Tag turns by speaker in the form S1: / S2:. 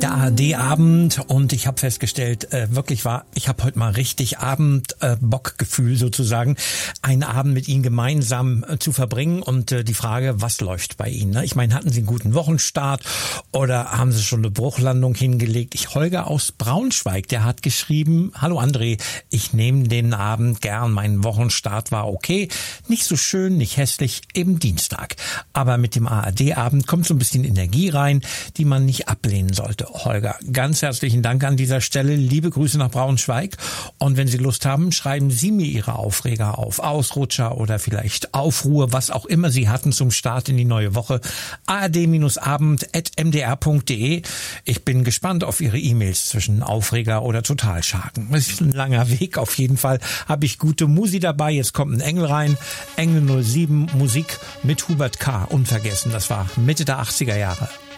S1: Der ARD-Abend und ich habe festgestellt, ich habe heute mal richtig Abend-Bockgefühl sozusagen, einen Abend mit Ihnen gemeinsam zu verbringen und die Frage, was läuft bei Ihnen? Ne? Ich meine, hatten Sie einen guten Wochenstart oder haben Sie schon eine Bruchlandung hingelegt? Holger aus Braunschweig, der hat geschrieben, hallo André, ich nehme den Abend gern, mein Wochenstart war okay, nicht so schön, nicht hässlich, eben Dienstag. Aber mit dem ARD-Abend kommt so ein bisschen Energie rein, die man nicht ablehnen sollte. Holger, ganz herzlichen Dank an dieser Stelle. Liebe Grüße nach Braunschweig. Und wenn Sie Lust haben, schreiben Sie mir Ihre Aufreger auf. Ausrutscher oder vielleicht Aufruhr, was auch immer Sie hatten zum Start in die neue Woche. ard-abend@mdr.de. Ich bin gespannt auf Ihre E-Mails zwischen Aufreger oder Totalschaden. Das ist ein langer Weg. Auf jeden Fall habe ich gute Musi dabei. Jetzt kommt ein Engel rein. Engel 07 Musik mit Hubert K. Unvergessen. Das war Mitte der 80er Jahre.